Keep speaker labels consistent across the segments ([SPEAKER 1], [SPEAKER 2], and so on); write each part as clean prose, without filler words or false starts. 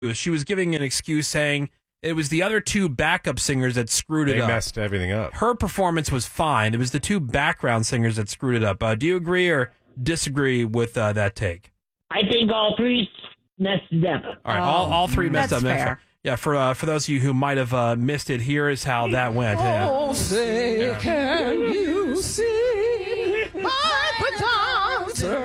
[SPEAKER 1] She was giving an excuse saying it was the other two backup singers that screwed it up.
[SPEAKER 2] They messed everything up.
[SPEAKER 1] Her performance was fine. It was the two background singers that screwed it up. Do you agree or disagree with that take?
[SPEAKER 3] I think all three messed it up.
[SPEAKER 1] All right, all three messed up.
[SPEAKER 4] That's fair.
[SPEAKER 1] Yeah, for those of you who might have missed it, here is how that went.
[SPEAKER 4] Oh, say, can you see my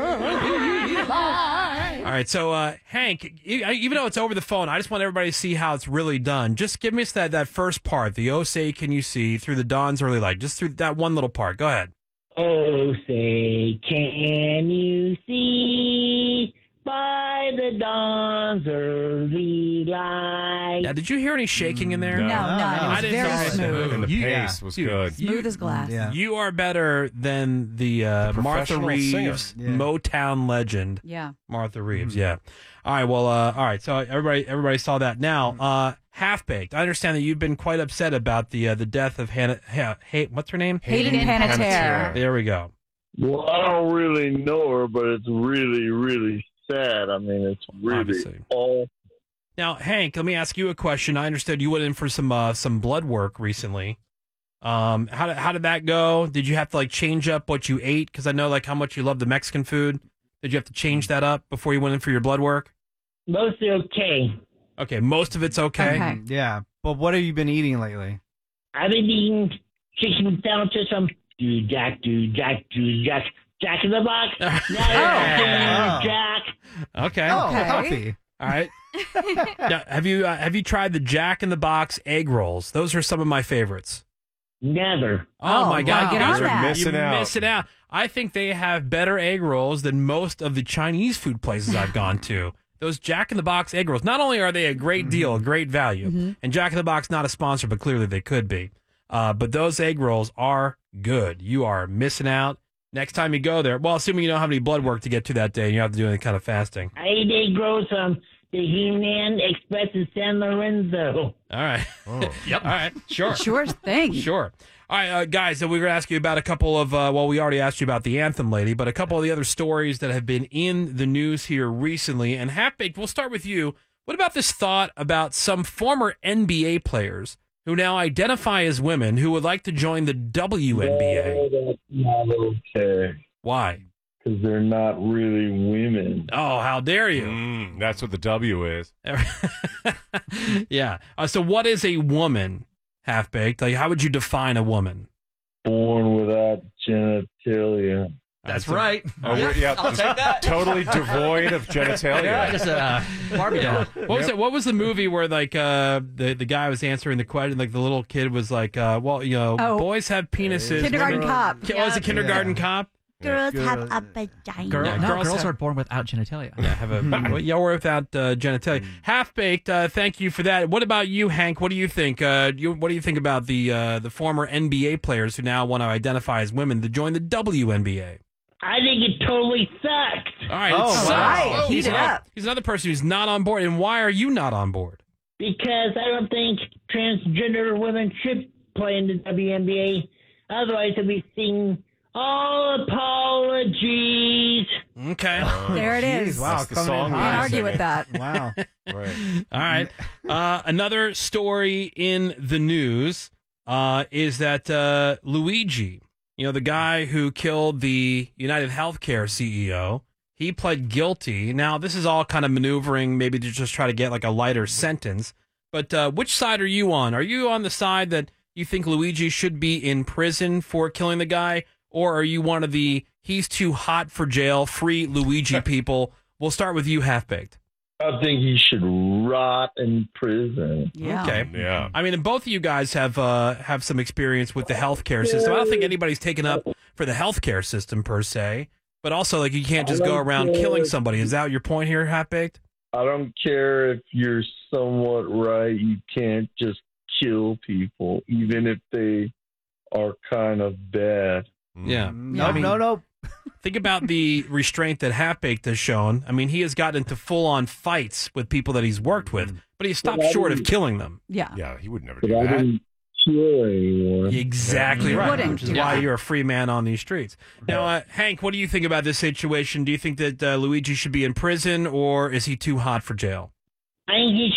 [SPEAKER 1] All right, so Hank, even though it's over the phone, I just want everybody to see how it's really done. Just give me us that first part, the "Oh say can you see" through the dawn's early light, just through that one little part. Go ahead.
[SPEAKER 3] Oh, say, can you see by the dawn's early light?
[SPEAKER 1] Yeah, did you hear any shaking in there?
[SPEAKER 4] No, none. It was
[SPEAKER 1] I didn't
[SPEAKER 4] very
[SPEAKER 1] hear
[SPEAKER 4] smooth.
[SPEAKER 2] And the pace was good.
[SPEAKER 4] Smooth as glass.
[SPEAKER 5] Yeah.
[SPEAKER 1] You are better than the Martha
[SPEAKER 2] professional
[SPEAKER 1] Reeves,
[SPEAKER 2] singer.
[SPEAKER 5] Yeah.
[SPEAKER 1] Motown legend.
[SPEAKER 4] Yeah.
[SPEAKER 1] Martha Reeves, yeah. All right, well, all right. So everybody saw that. Now, Half Baked. I understand that you've been quite upset about the death of Hannah. What's her name?
[SPEAKER 4] Hayden Panettiere.
[SPEAKER 1] There we go.
[SPEAKER 6] Well, I don't really know her, but it's really, really sad. I mean, it's really
[SPEAKER 1] Obviously.
[SPEAKER 6] all.
[SPEAKER 1] Now, Hank, let me ask you a question. I understood you went in for some blood work recently. How did that go? Did you have to change up what you ate? Because I know how much you love the Mexican food. Did you have to change that up before you went in for your blood work?
[SPEAKER 3] Mostly okay.
[SPEAKER 1] Okay, most of it's okay.
[SPEAKER 5] Yeah. But what have you been eating lately?
[SPEAKER 3] I've been eating chicken sandwiches from Jack in the Box. Now Jack.
[SPEAKER 1] Okay.
[SPEAKER 5] Oh,
[SPEAKER 4] Okay.
[SPEAKER 5] healthy.
[SPEAKER 1] All right. Now, have you tried the Jack in the Box egg rolls? Those are some of my favorites.
[SPEAKER 3] Never.
[SPEAKER 1] Oh my God!
[SPEAKER 4] wow. Get on
[SPEAKER 1] You're
[SPEAKER 4] that.
[SPEAKER 1] missing out. I think they have better egg rolls than most of the Chinese food places I've gone to. Those Jack in the Box egg rolls. Not only are they a great deal, a great value, and Jack in the Box not a sponsor, but clearly they could be. But those egg rolls are good. You are missing out. Next time you go there, well, assuming you don't have any blood work to get to that day, and you have to do any kind of fasting.
[SPEAKER 3] I ate egg rolls from the He-Man Express in San Lorenzo.
[SPEAKER 1] All right. Yep. All right. Sure.
[SPEAKER 4] Sure thing.
[SPEAKER 1] Sure. All right, guys, so we're going to ask you about a couple of, we already asked you about the Anthem lady, but a couple of the other stories that have been in the news here recently. And Half-Baked, we'll start with you. What about this thought about some former NBA players who now identify as women who would like to join the WNBA?
[SPEAKER 6] No, that's not okay.
[SPEAKER 1] Why?
[SPEAKER 6] Because they're not really women.
[SPEAKER 1] Oh, how dare you?
[SPEAKER 2] That's what the W is.
[SPEAKER 1] Yeah. So what is a woman, Half-Baked? How would you define a woman?
[SPEAKER 6] Born without genitalia.
[SPEAKER 7] That's right.
[SPEAKER 2] Oh, yeah.
[SPEAKER 7] I'll take that.
[SPEAKER 2] Totally devoid of genitalia.
[SPEAKER 7] Yeah, just a Barbie doll.
[SPEAKER 1] What was it? What was the movie where the guy was answering the question? The little kid was boys have penises.
[SPEAKER 4] Kindergarten
[SPEAKER 1] women-
[SPEAKER 4] Cop.
[SPEAKER 1] Was it Kindergarten Cop?
[SPEAKER 4] Girls have a vagina.
[SPEAKER 7] Girls are born without genitalia.
[SPEAKER 1] Yeah, have a or without genitalia. Half-Baked. Thank you for that. What about you, Hank? What do you think? What do you think about the former NBA players who now want to identify as women to join the WNBA?
[SPEAKER 3] I think it totally sucks.
[SPEAKER 1] All right,
[SPEAKER 5] Oh,
[SPEAKER 1] it sucks.
[SPEAKER 4] right. Heat it up.
[SPEAKER 1] He's another person who's not on board. And why are you not on board?
[SPEAKER 3] Because I don't think transgender women should play in the WNBA. Otherwise, they'll be singing all apologies.
[SPEAKER 1] Okay.
[SPEAKER 4] There it is.
[SPEAKER 5] Wow,
[SPEAKER 2] That's the
[SPEAKER 5] coming in
[SPEAKER 2] song.
[SPEAKER 5] hot.
[SPEAKER 4] Can't argue with that.
[SPEAKER 5] Wow.
[SPEAKER 2] Right.
[SPEAKER 1] All right. Another story in the news is that Luigi, the guy who killed the United Healthcare CEO, he pled guilty. Now, this is all kind of maneuvering, maybe to just try to get a lighter sentence. But which side are you on? Are you on the side that you think Luigi should be in prison for killing the guy? Or are you one of the he's too hot for jail, free Luigi people? We'll start with you, Half-Baked.
[SPEAKER 6] I think he should rot in prison.
[SPEAKER 4] Yeah.
[SPEAKER 1] Okay.
[SPEAKER 2] Yeah.
[SPEAKER 1] I mean, and both of you guys have some experience with the healthcare system. I don't think anybody's taken up for the healthcare system per se, but also you can't just go around killing somebody. Is that your point here, Half-Baked?
[SPEAKER 6] I don't care if you're somewhat right. You can't just kill people, even if they are kind of bad.
[SPEAKER 1] Yeah.
[SPEAKER 5] No.
[SPEAKER 1] Think about the restraint that Half-Baked has shown. I mean, he has gotten into full-on fights with people that he's worked with, but he stopped short of killing them.
[SPEAKER 4] Yeah.
[SPEAKER 2] Yeah, he would never
[SPEAKER 6] But
[SPEAKER 2] do
[SPEAKER 6] I
[SPEAKER 2] that.
[SPEAKER 6] didn't kill anyone.
[SPEAKER 1] Exactly
[SPEAKER 4] You
[SPEAKER 1] right,
[SPEAKER 4] wouldn't
[SPEAKER 1] which is
[SPEAKER 4] do
[SPEAKER 1] why
[SPEAKER 4] that.
[SPEAKER 1] you're a free man on these streets. Now, Hank, what do you think about this situation? Do you think that Luigi should be in prison, or is he too hot for jail?
[SPEAKER 3] I think he